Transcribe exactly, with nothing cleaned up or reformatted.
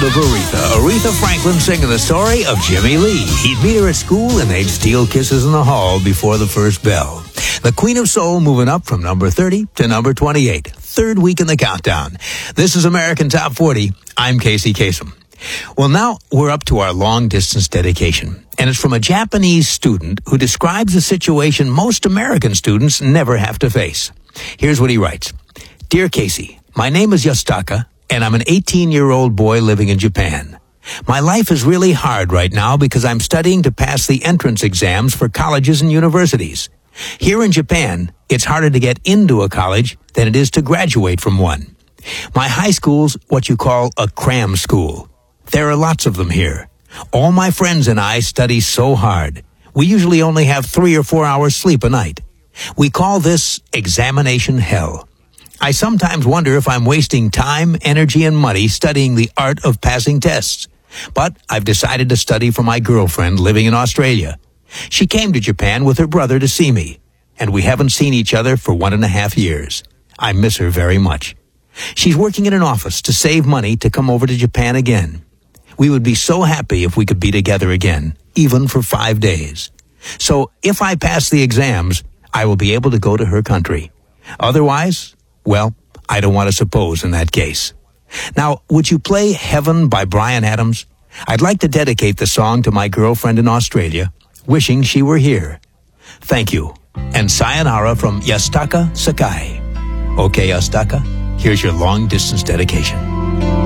of Aretha. Aretha Franklin singing the story of Jimmy Lee. He'd meet her at school and they'd steal kisses in the hall before the first bell. The Queen of Soul moving up from number thirty to number twenty-eight. Third week in the countdown. This is American Top forty. I'm Casey Kasem. Well, now we're up to our long-distance dedication. And it's from a Japanese student who describes a situation most American students never have to face. Here's what he writes. Dear Casey, my name is Yostaka, and I'm an eighteen-year-old boy living in Japan. My life is really hard right now because I'm studying to pass the entrance exams for colleges and universities. Here in Japan, it's harder to get into a college than it is to graduate from one. My high school's what you call a cram school. There are lots of them here. All my friends and I study so hard. We usually only have three or four hours sleep a night. We call this examination hell. I sometimes wonder if I'm wasting time, energy, and money studying the art of passing tests. But I've decided to study for my girlfriend living in Australia. She came to Japan with her brother to see me, and we haven't seen each other for one and a half years. I miss her very much. She's working in an office to save money to come over to Japan again. We would be so happy if we could be together again, even for five days. So if I pass the exams, I will be able to go to her country. Otherwise, well, I don't want to suppose in that case. Now, would you play Heaven by Bryan Adams? I'd like to dedicate the song to my girlfriend in Australia, wishing she were here. Thank you. And sayonara from Yostaka Sakai. Okay, Yostaka, here's your long-distance dedication.